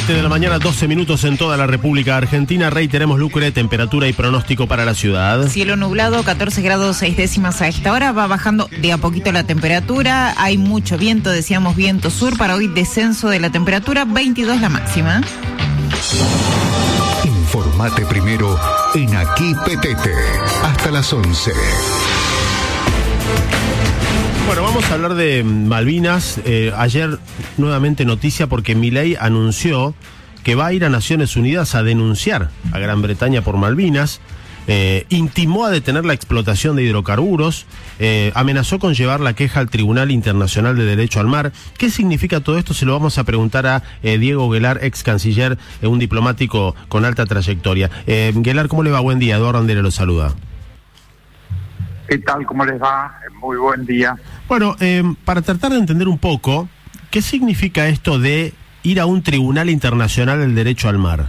7 de la mañana, 12 minutos en toda la República Argentina. Reiteremos, Lucre, temperatura y pronóstico para la ciudad. Cielo nublado, 14 grados 6 décimas a esta hora. Va bajando de a poquito la temperatura. Hay mucho viento, decíamos viento sur. Para hoy descenso de la temperatura, 22 la máxima. Informate primero en Aquí Petete. Hasta las 11. Bueno, vamos a hablar de Malvinas. Ayer nuevamente noticia porque Milei anunció que va a ir a Naciones Unidas a denunciar a Gran Bretaña por Malvinas. Intimó a detener la explotación de hidrocarburos. Amenazó con llevar la queja al Tribunal Internacional de Derecho al Mar. ¿Qué significa todo esto? Se lo vamos a preguntar a Diego Guelar, ex canciller, un diplomático con alta trayectoria. Guelar, ¿cómo le va? Buen día. Eduardo Andere lo saluda. ¿Qué tal? ¿Cómo les va? Muy buen día. Bueno, para tratar de entender un poco, ¿qué significa esto de ir a un tribunal internacional del derecho al mar?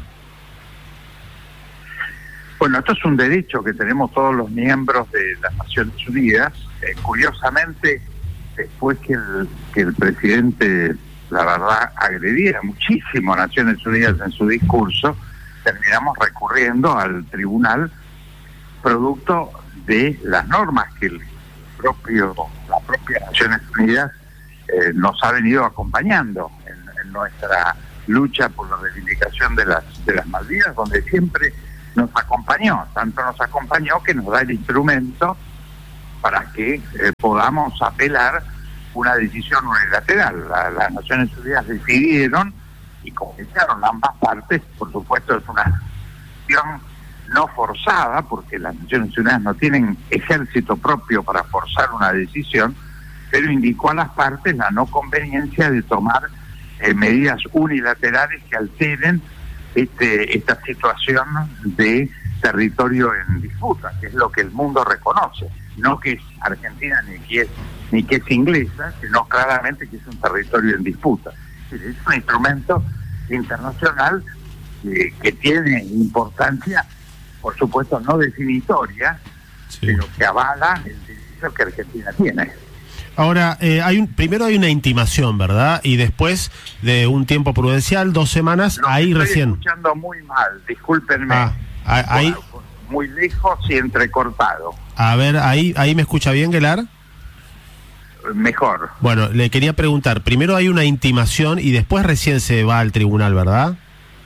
Bueno, esto es un derecho que tenemos todos los miembros de las Naciones Unidas. Curiosamente, después que el presidente, la verdad, agrediera muchísimo a Naciones Unidas en su discurso, terminamos recurriendo al tribunal producto de las normas que la propia Naciones Unidas nos ha venido acompañando en nuestra lucha por la reivindicación de las Malvinas, donde siempre nos acompañó, tanto nos acompañó que nos da el instrumento para que podamos apelar una decisión unilateral. Las Naciones Unidas decidieron y comunicaron ambas partes, por supuesto es una decisión no forzada, porque las Naciones Unidas no tienen ejército propio para forzar una decisión, pero indicó a las partes la no conveniencia de tomar medidas unilaterales que alteren esta situación de territorio en disputa, que es lo que el mundo reconoce, no que es Argentina ni que es inglesa, sino claramente que es un territorio en disputa. Es un instrumento internacional que tiene importancia, por supuesto no definitoria, sí, pero que avala el derecho que Argentina tiene. Ahora, primero hay una intimación, ¿verdad? Y después de un tiempo prudencial, 2 semanas, ahí recién... Estoy escuchando muy mal, discúlpenme. Ahí... Muy lejos y entrecortado. A ver, ¿ahí me escucha bien, Guelar? Mejor. Bueno, le quería preguntar, primero hay una intimación y después recién se va al tribunal, ¿verdad?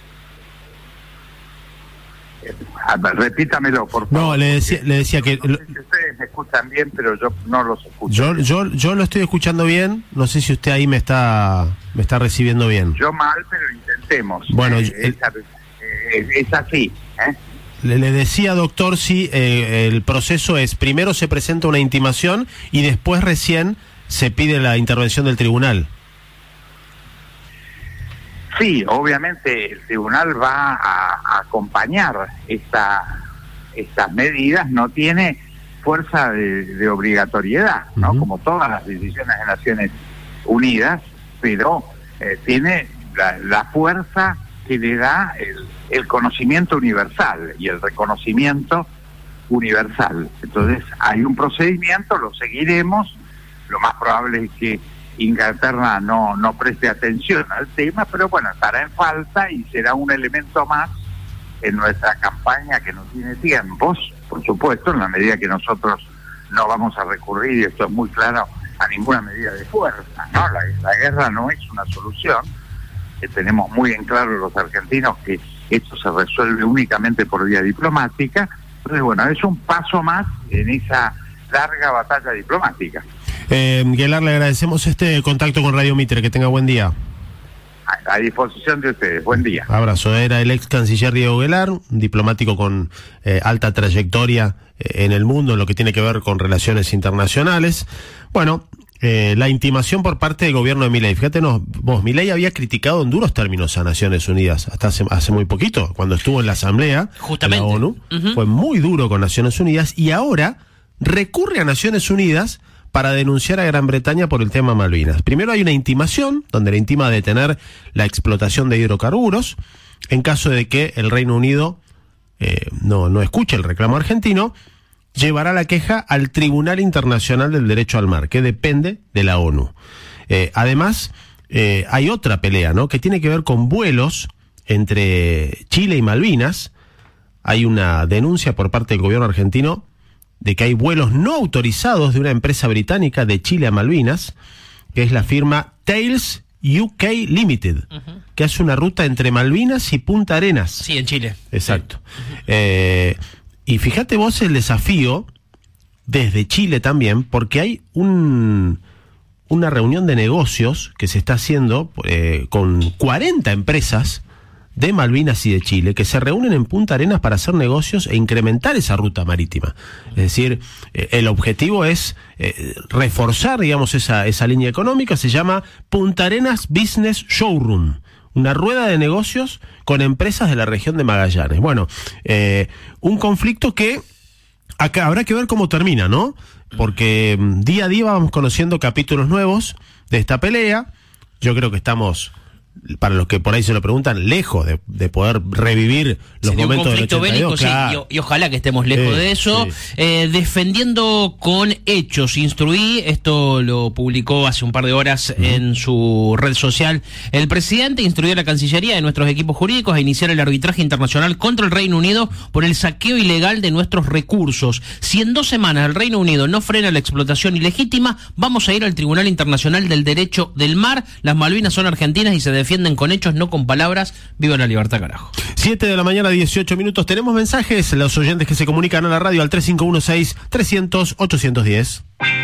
Repítamelo, por favor. No, le decía que... No sé si ustedes me escuchan bien, pero yo no los escucho. Yo lo estoy escuchando bien, no sé si usted ahí me está recibiendo bien. Yo mal, pero intentemos. Bueno, es así, ¿eh? Le decía, doctor, si el proceso es, primero se presenta una intimación y después recién se pide la intervención del tribunal. Sí, obviamente el tribunal va a acompañar estas medidas, no tiene fuerza de obligatoriedad, ¿no? Como todas las decisiones de Naciones Unidas, pero tiene la fuerza que le da el conocimiento universal y el reconocimiento universal. Entonces hay un procedimiento, lo seguiremos, lo más probable es que Inglaterra no preste atención al tema, pero bueno, estará en falta y será un elemento más en nuestra campaña que no tiene tiempos, por supuesto, en la medida que nosotros no vamos a recurrir, y esto es muy claro, a ninguna medida de fuerza, ¿no? La guerra no es una solución, tenemos muy en claro los argentinos que esto se resuelve únicamente por vía diplomática. Entonces, bueno, es un paso más en esa larga batalla diplomática. Guelar, le agradecemos este contacto con Radio Mitre, que tenga buen día. A disposición de ustedes, buen día. Abrazo. Era el ex canciller Diego Guelar, un diplomático con alta trayectoria en el mundo, en lo que tiene que ver con relaciones internacionales. Bueno, la intimación por parte del gobierno de Milei. Fíjate, Milei había criticado en duros términos a Naciones Unidas hasta hace muy poquito, cuando estuvo en la Asamblea de la ONU. Fue muy duro con Naciones Unidas y ahora recurre a Naciones Unidas para denunciar a Gran Bretaña por el tema Malvinas. Primero hay una intimación, donde le intima a detener la explotación de hidrocarburos, en caso de que el Reino Unido no escuche el reclamo argentino, llevará la queja al Tribunal Internacional del Derecho al Mar, que depende de la ONU. Además, hay otra pelea, ¿no?, que tiene que ver con vuelos entre Chile y Malvinas. Hay una denuncia por parte del gobierno argentino de que hay vuelos no autorizados de una empresa británica de Chile a Malvinas, que es la firma Thales UK Limited, que hace una ruta entre Malvinas y Punta Arenas. Sí, en Chile. Exacto. Y fíjate vos el desafío desde Chile también, porque hay una reunión de negocios que se está haciendo con 40 empresas de Malvinas y de Chile, que se reúnen en Punta Arenas para hacer negocios e incrementar esa ruta marítima. Es decir, el objetivo es reforzar, digamos, esa línea económica. Se llama Punta Arenas Business Showroom, una rueda de negocios con empresas de la región de Magallanes. Bueno, un conflicto que acá habrá que ver cómo termina, ¿no? Porque día a día vamos conociendo capítulos nuevos de esta pelea. Yo creo que estamos, para los que por ahí se lo preguntan, lejos de poder revivir los momentos del 82, bélico, claro. Sí, y ojalá que estemos lejos de eso. Sí. Defendiendo con hechos, instruí, esto lo publicó hace un par de horas en su red social, el presidente instruyó a la Cancillería de nuestros equipos jurídicos a iniciar el arbitraje internacional contra el Reino Unido por el saqueo ilegal de nuestros recursos. Si en 2 semanas el Reino Unido no frena la explotación ilegítima, vamos a ir al Tribunal Internacional del Derecho del Mar. Las Malvinas son argentinas y se defienden con hechos, no con palabras. Viva la libertad, carajo. 7 de la mañana, 18 minutos. Tenemos mensajes, los oyentes que se comunican a la radio al 3516-300-810.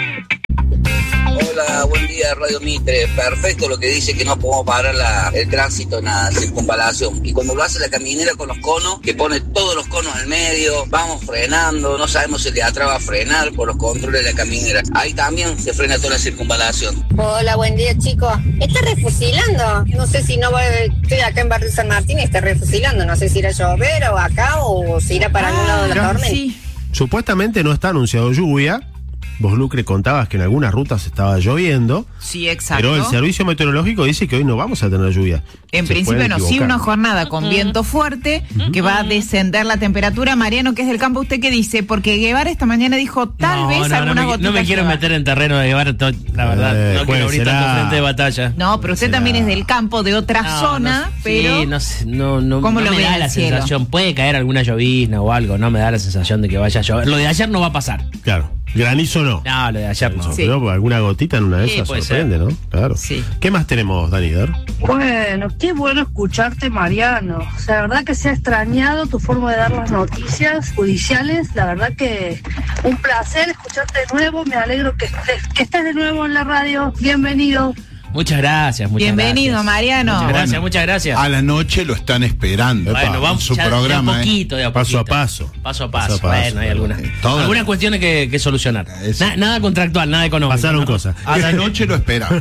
Hola, buen día Radio Mitre. Perfecto lo que dice que no podemos parar el tránsito en la circunvalación. Y cuando lo hace la caminera con los conos, que pone todos los conos en el medio, vamos frenando, no sabemos si el de atrás va a frenar por los controles de la caminera. Ahí también se frena toda la circunvalación. Hola, buen día, chicos. Está refusilando. No sé si no va, estoy acá en Barrio San Martín y está refusilando. No sé si irá a llover o acá o si irá para algún lado de la tormenta. Sí. Supuestamente no está anunciado lluvia. Vos, Lucre, contabas que en algunas rutas estaba lloviendo. Sí, exacto. Pero el servicio meteorológico dice que hoy no vamos a tener lluvia. En principio no, sí, una jornada con viento fuerte que va a descender la temperatura. Mariano, que es del campo, ¿usted qué dice? Porque Guevara esta mañana dijo tal vez alguna gotita. No me quiero meter en terreno de Guevara, la verdad. No quiero abrir tanto frente de batalla. No, pero usted también es del campo, de otra zona, pero... Sí, no sé, no ¿cómo no lo me da la sensación. Puede caer alguna llovizna o algo, no me da la sensación de que vaya a llover. Lo de ayer no va a pasar. Claro. Granizo no. No, lo de ayer no. Sí. Pero alguna gotita en una de esas sorprende, ¿no? Claro. Sí. ¿Qué más tenemos, Danider? Bueno, qué bueno escucharte, Mariano. O sea, la verdad que se ha extrañado tu forma de dar las noticias judiciales. La verdad que un placer escucharte de nuevo. Me alegro que estés de nuevo en la radio. Bienvenido. Muchas gracias, Bienvenido, Mariano. Muchas gracias. A la noche lo están esperando. Bueno, vamos su programa. De a poquito. Paso a paso. Bueno, hay algunas cuestiones que solucionar. Nada contractual, nada económico. Pasaron cosas. A la noche lo esperan.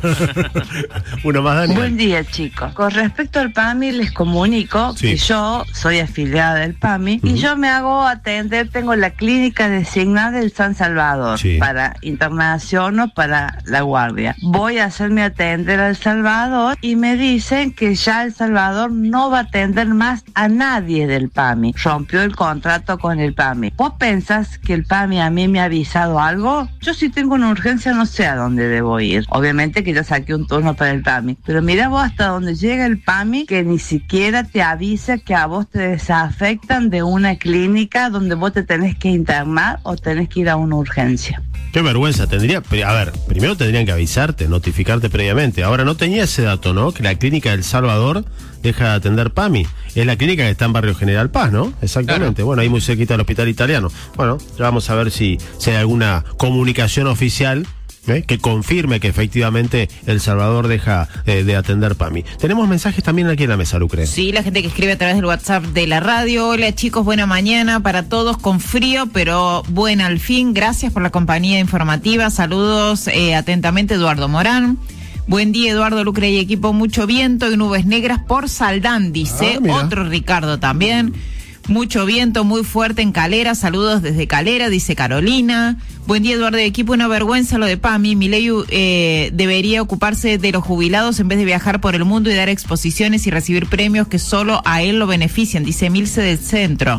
Uno más, Dani. Buen día, chicos. Con respecto al PAMI, les comunico que yo soy afiliada del PAMI y yo me hago atender, tengo la clínica designada del San Salvador para internación o para la guardia. Voy a hacerme atender a El Salvador y me dicen que ya El Salvador no va a atender más a nadie del PAMI. Rompió el contrato con el PAMI. ¿Vos pensás que el PAMI a mí me ha avisado algo? Yo si tengo una urgencia no sé a dónde debo ir. Obviamente que yo saqué un turno para el PAMI. Pero mira vos hasta dónde llega el PAMI que ni siquiera te avisa que a vos te desafectan de una clínica donde vos te tenés que internar o tenés que ir a una urgencia. Qué vergüenza, a ver, primero tendrían que avisarte, notificarte previamente. Ahora no tenía ese dato, ¿no? Que la clínica del Salvador deja de atender PAMI. Es la clínica que está en Barrio General Paz, ¿no? Exactamente. Claro. Bueno, ahí muy cerquita del Hospital Italiano. Bueno, ya vamos a ver si hay alguna comunicación oficial que confirme que efectivamente El Salvador deja de atender PAMI. Tenemos mensajes también aquí en la mesa, Lucre. Sí, la gente que escribe a través del WhatsApp de la radio. Hola chicos, buena mañana para todos, con frío, pero buena al fin. Gracias por la compañía informativa. Saludos atentamente, Eduardo Morán. Buen día, Eduardo, Lucre y equipo. Mucho viento y nubes negras por Saldán, dice otro Ricardo también. Mucho viento, muy fuerte en Calera. Saludos desde Calera, dice Carolina. Buen día, Eduardo de equipo. Una vergüenza lo de PAMI. Milei debería ocuparse de los jubilados en vez de viajar por el mundo y dar exposiciones y recibir premios que solo a él lo benefician, dice Milce del Centro.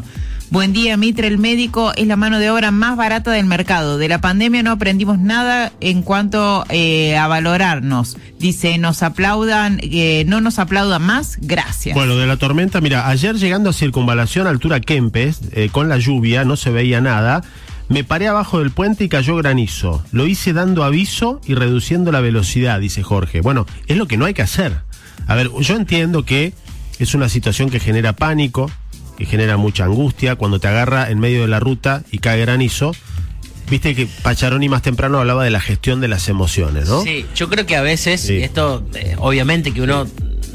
Buen día, Mitre, el médico es la mano de obra más barata del mercado. De la pandemia no aprendimos nada en cuanto a valorarnos. Dice, nos aplaudan, no nos aplaudan más, gracias. Bueno, de la tormenta, mira, ayer llegando a Circunvalación, altura Kempes, con la lluvia, no se veía nada. Me paré abajo del puente y cayó granizo. Lo hice dando aviso y reduciendo la velocidad, dice Jorge. Bueno, es lo que no hay que hacer. A ver, yo entiendo que es una situación que genera pánico, que genera mucha angustia cuando te agarra en medio de la ruta y cae granizo. Viste que Pacharoni más temprano hablaba de la gestión de las emociones, ¿no? Sí, yo creo que a veces, esto, obviamente que uno,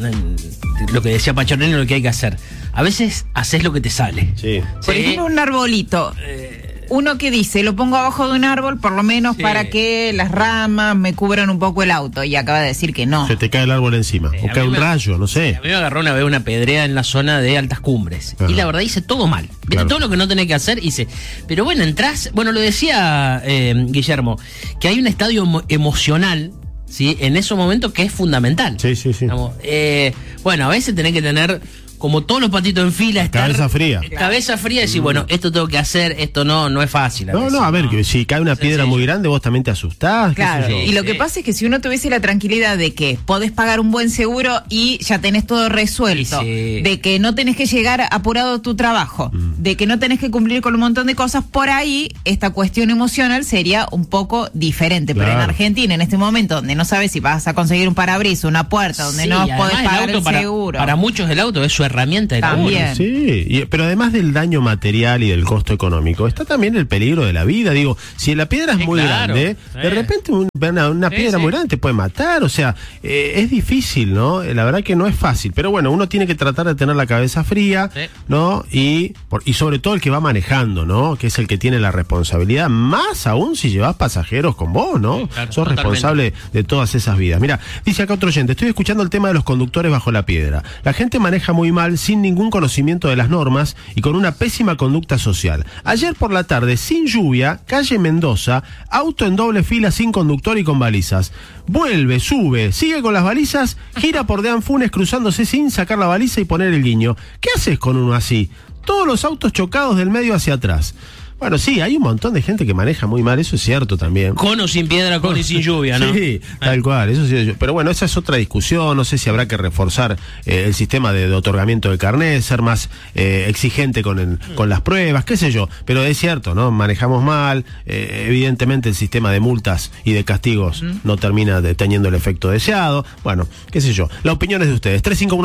lo que decía Pacharoni, lo que hay que hacer. A veces haces lo que te sale. Sí. Por ejemplo, un arbolito. Uno que dice, lo pongo abajo de un árbol por lo menos para que las ramas me cubran un poco el auto, y acaba de decir que no. Se te cae el árbol encima, o cae un rayo, no sé. A mí me agarró una vez una pedrea en la zona de Altas Cumbres, y la verdad hice todo mal. Claro. Todo lo que no tenés que hacer hice. Pero bueno, entrás, bueno, lo decía Guillermo, que hay un estadio emocional, ¿sí? En esos momentos que es fundamental. Sí. Digamos, bueno, a veces tenés que tener, como todos los patitos en fila, cabeza fría. Cabeza fría y decir, bueno, esto tengo que hacer, esto no es fácil. A ver, que si cae una piedra muy grande, vos también te asustás. Claro, y lo que pasa es que si uno tuviese la tranquilidad de que podés pagar un buen seguro y ya tenés todo resuelto, de que no tenés que llegar apurado a tu trabajo, de que no tenés que cumplir con un montón de cosas, por ahí esta cuestión emocional sería un poco diferente. Claro. Pero en Argentina, en este momento, donde no sabes si vas a conseguir un parabrisas, una puerta, donde no podés pagar el seguro. Para muchos el auto es su herramienta de también. Sí, pero además del daño material y del costo económico, está también el peligro de la vida. Digo, si la piedra es muy grande, de repente una piedra muy grande te puede matar. O sea, es difícil, ¿no? La verdad que no es fácil. Pero bueno, uno tiene que tratar de tener la cabeza fría, ¿no? Y sobre todo el que va manejando, ¿no? Que es el que tiene la responsabilidad, más aún si llevas pasajeros con vos, ¿no? Claro, sos responsable de todas esas vidas. Mira, dice acá otro oyente, estoy escuchando el tema de los conductores bajo la piedra. La gente maneja muy mal, sin ningún conocimiento de las normas y con una pésima conducta social. Ayer por la tarde, sin lluvia, calle Mendoza, auto en doble fila sin conductor y con balizas. Vuelve, sube, sigue con las balizas, gira por Deán Funes cruzándose sin sacar la baliza y poner el guiño. ¿Qué haces con uno así? Todos los autos chocados del medio hacia atrás. Bueno, sí, hay un montón de gente que maneja muy mal, eso es cierto también. Con o sin piedra, con y sin lluvia, ¿no? Sí, tal cual, eso sí. Pero bueno, esa es otra discusión, no sé si habrá que reforzar el sistema de otorgamiento de carnet, ser más exigente con las pruebas, qué sé yo. Pero es cierto, ¿no? Manejamos mal, evidentemente el sistema de multas y de castigos no termina teniendo el efecto deseado. Bueno, qué sé yo. La opinión es de ustedes,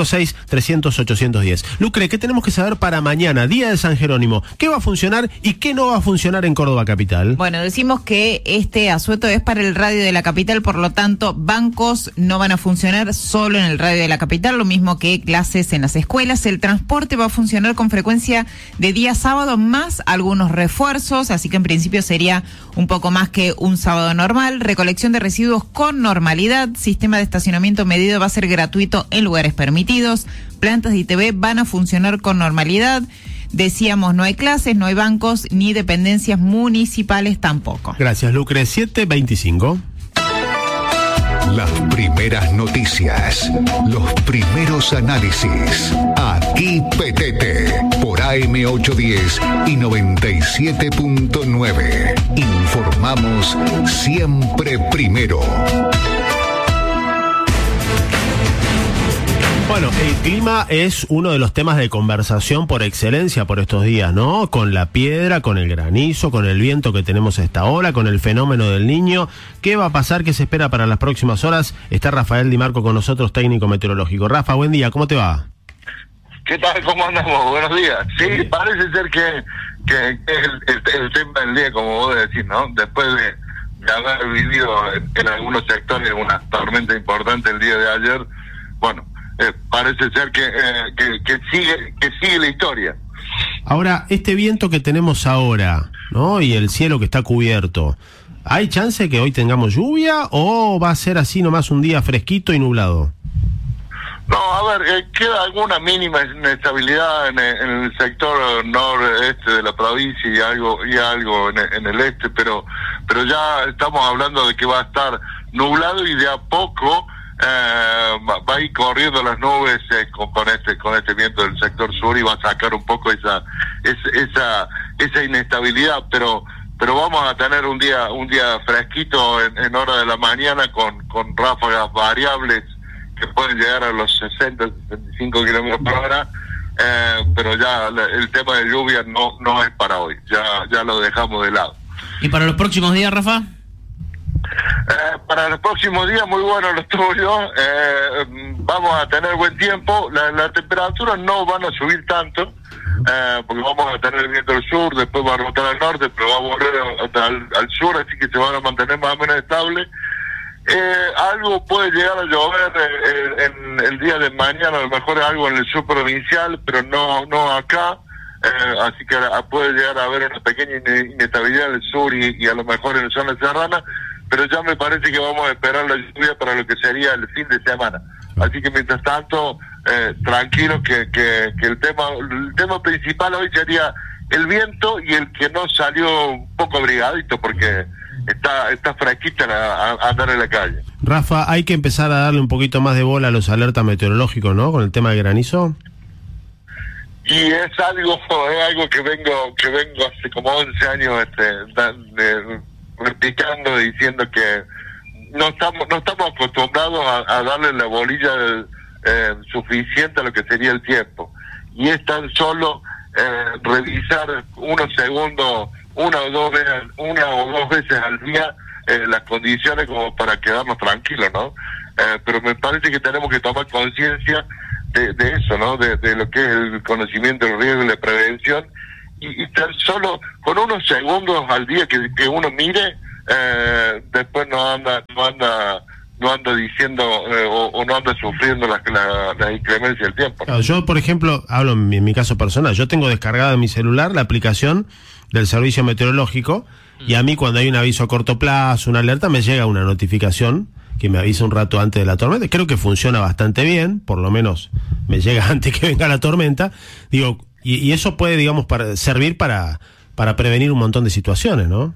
3516-300-810. Lucre, ¿qué tenemos que saber para mañana, día de San Jerónimo? ¿Qué va a funcionar y qué no va a funcionar en Córdoba capital? Bueno, decimos que este asueto es para el radio de la capital, por lo tanto, bancos no van a funcionar solo en el radio de la capital, lo mismo que clases en las escuelas. El transporte va a funcionar con frecuencia de día sábado, más algunos refuerzos, así que en principio sería un poco más que un sábado normal. Recolección de residuos con normalidad, sistema de estacionamiento medido va a ser gratuito en lugares permitidos, plantas de ITV van a funcionar con normalidad. Decíamos, no hay clases, no hay bancos, ni dependencias municipales tampoco. Gracias, Lucre. 7:25. Las primeras noticias, los primeros análisis. Aquí Petete, por AM810 y 97.9. Informamos siempre primero. Bueno, el clima es uno de los temas de conversación por excelencia por estos días, ¿no? Con la piedra, con el granizo, con el viento que tenemos a esta hora, con el fenómeno del Niño. ¿Qué va a pasar? ¿Qué se espera para las próximas horas? Está Rafael Di Marco con nosotros, técnico meteorológico. Rafa, buen día, ¿cómo te va? ¿Qué tal? ¿Cómo andamos? Buenos días. Sí, parece ser que es el tema del día, como vos decís, ¿no? Después de haber vivido en algunos sectores una tormenta importante el día de ayer, bueno, parece ser que sigue la historia. Ahora, este viento que tenemos ahora, ¿no? Y el cielo que está cubierto, ¿hay chance que hoy tengamos lluvia o va a ser así nomás un día fresquito y nublado? No, a ver, queda alguna mínima inestabilidad en el sector noreste de la provincia y algo en el este, pero ya estamos hablando de que va a estar nublado y de a poco va a ir corriendo las nubes con este viento del sector sur y va a sacar un poco esa inestabilidad, pero vamos a tener un día fresquito en hora de la mañana con ráfagas variables que pueden llegar a los 60-65 kilómetros por hora, pero ya el tema de lluvia no es para hoy, ya lo dejamos de lado. ¿Y para los próximos días, Rafa? Para los próximos días, muy bueno lo tuyo. Vamos a tener buen tiempo. Las temperaturas no van a subir tanto, porque vamos a tener viento del sur, después va a rotar al norte, pero va a volver al sur, así que se van a mantener más o menos estables. Algo puede llegar a llover en el día de mañana, a lo mejor algo en el sur provincial, pero no acá. Así que puede llegar a haber una pequeña inestabilidad en el sur y a lo mejor en zona serrana, pero ya me parece que vamos a esperar la lluvia para lo que sería el fin de semana. Así que mientras tanto, tranquilo que el tema principal hoy sería el viento y el que no salió un poco abrigadito porque está fresquita a andar en la calle. Rafa, hay que empezar a darle un poquito más de bola a los alertas meteorológicos, ¿no? Con el tema de granizo. Y es algo que vengo hace como 11 años replicando, diciendo que no estamos acostumbrados a darle la bolilla suficiente a lo que sería el tiempo, y es tan solo revisar unos segundos, una o dos veces al día las condiciones como para quedarnos tranquilos, ¿no? Pero me parece que tenemos que tomar conciencia de eso, ¿no? De lo que es el conocimiento del riesgo y la prevención, y tan solo con unos segundos al día que uno mire, después no anda diciendo o no anda sufriendo la inclemencia del tiempo, ¿no? Claro, yo, por ejemplo, hablo en mi caso personal, yo tengo descargada en mi celular la aplicación del servicio meteorológico, y a mí cuando hay un aviso a corto plazo, una alerta, me llega una notificación que me avisa un rato antes de la tormenta. Creo que funciona bastante bien, por lo menos me llega antes que venga la tormenta. Digo, y eso puede, digamos, servir para prevenir un montón de situaciones, ¿no?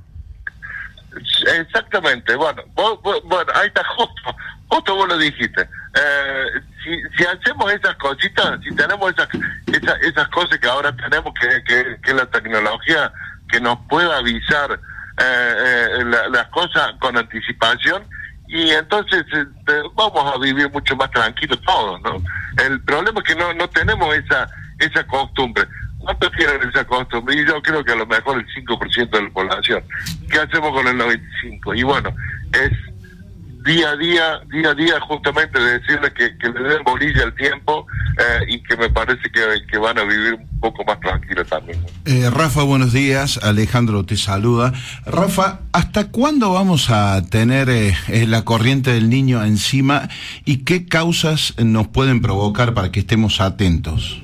Exactamente. Bueno, ahí está, justo vos lo dijiste. Si hacemos esas cositas, si tenemos esas cosas que ahora tenemos, que es la tecnología que nos pueda avisar las cosas con anticipación, y entonces vamos a vivir mucho más tranquilos todos, ¿no? El problema es que no tenemos esa costumbre. ¿Cuántos tienen esa costumbre? Y yo creo que a lo mejor el 5% de la población. ¿Qué hacemos con el 95%? Y bueno, es día a día justamente de decirles que le den bolilla al tiempo, y que me parece que van a vivir un poco más tranquilos también. Rafa, buenos días. Alejandro te saluda. Rafa, ¿hasta cuándo vamos a tener la corriente del Niño encima y qué causas nos pueden provocar para que estemos atentos?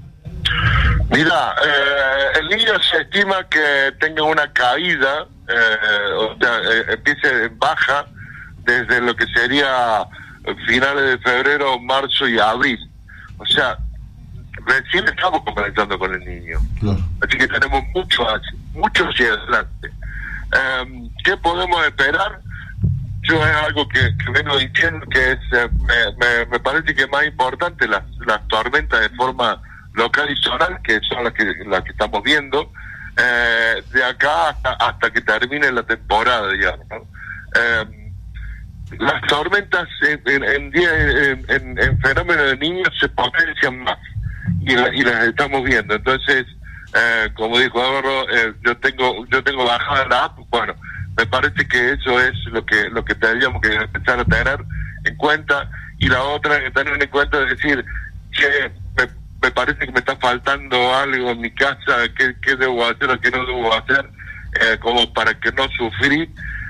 Mira, el Niño se estima que tenga una caída, o sea, empiece en baja desde lo que sería finales de febrero, marzo y abril. O sea, recién estamos comenzando con el Niño. Claro. Así que tenemos mucho hacia adelante. ¿Qué podemos esperar? Yo es algo que vengo diciendo que es, me parece que es más importante las tormentas de forma local y zonal, que son las que estamos viendo, de acá hasta que termine la temporada, digamos, ¿no? Las tormentas en fenómenos de niños se potencian más y las estamos viendo. Entonces, como dijo Álvaro, yo tengo bajada la app. Bueno, me parece que eso es lo que tendríamos que empezar a tener en cuenta. Y la otra que tener en cuenta es decir, que me parece que me está faltando algo en mi casa, qué debo hacer o qué no debo hacer, como para que no sufrir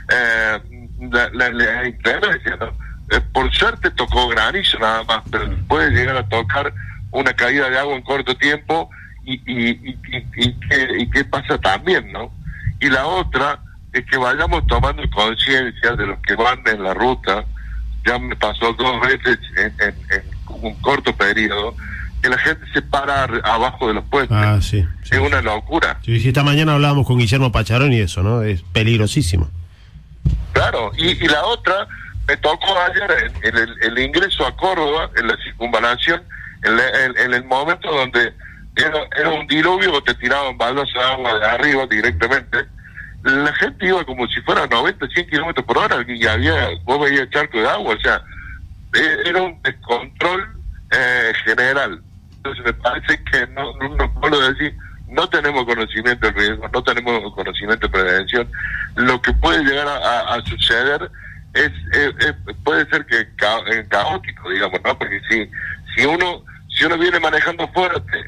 la inclemencia, ¿no? Por suerte tocó granizo nada más, pero puede llegar a tocar una caída de agua en corto tiempo y qué pasa también, ¿no? Y la otra es que vayamos tomando conciencia de los que van en la ruta. Ya me pasó 2 veces en un corto periodo que la gente se para abajo de los puentes. Sí. Es una locura. Sí, esta mañana hablábamos con Guillermo Pacharón y eso, ¿no? Es peligrosísimo. Claro, y la otra, me tocó ayer el ingreso a Córdoba, en la circunvalación, en el momento donde era un diluvio, te tiraban baldas de agua de arriba directamente. La gente iba como si fuera 90, 100 kilómetros por hora y vos veías charco de agua, o sea, era un descontrol general. Entonces me parece que no puedo decir, no tenemos conocimiento del riesgo, no tenemos conocimiento de prevención. Lo que puede llegar a suceder puede ser que caótico, digamos, ¿no? Porque si uno viene manejando fuerte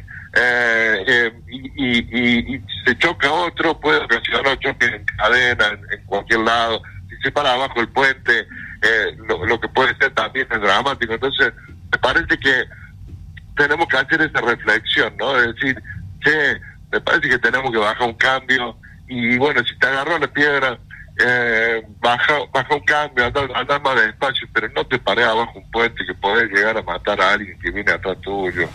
y se choca otro, puede ocasionar choques en cadena, en cualquier lado. Si se para abajo el puente, lo que puede ser también es dramático. Entonces me parece que tenemos que hacer esa reflexión, ¿no? Es decir, me parece que tenemos que bajar un cambio y bueno, si te agarró la piedra, baja un cambio, andar más despacio, pero no te pares abajo un puente que podés llegar a matar a alguien que viene atrás tuyo.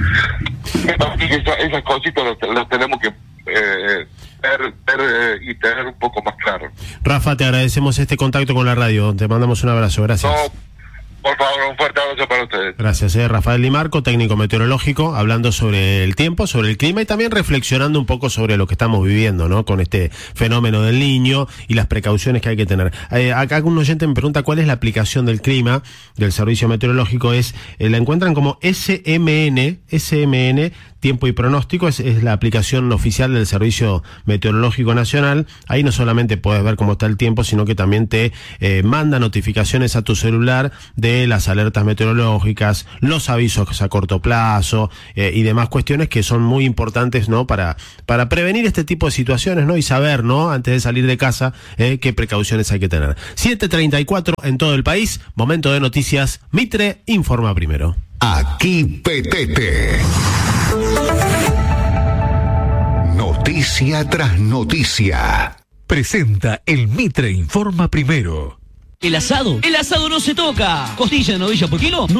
Esas cositas las tenemos que ver y tener un poco más claro. Rafa, te agradecemos este contacto con la radio, te mandamos un abrazo, gracias. Por favor, un fuerte abrazo para ustedes. Gracias, Rafael Di Marco, técnico meteorológico, hablando sobre el tiempo, sobre el clima y también reflexionando un poco sobre lo que estamos viviendo, ¿no? Con este fenómeno del Niño y las precauciones que hay que tener. Acá un oyente me pregunta cuál es la aplicación del clima del servicio meteorológico. La encuentran como SMN, tiempo y pronóstico, es la aplicación oficial del Servicio Meteorológico Nacional. Ahí no solamente puedes ver cómo está el tiempo, sino que también te manda notificaciones a tu celular de las alertas meteorológicas, los avisos a corto plazo y demás cuestiones que son muy importantes, ¿no? Para prevenir este tipo de situaciones, ¿no? Y saber, ¿no? Antes de salir de casa, qué precauciones hay que tener. 7:34 en todo el país, momento de noticias. Mitre informa primero. Aquí Petete. Noticia tras noticia. Presenta el Mitre informa primero. El asado no se toca. Costilla de novilla por kilo.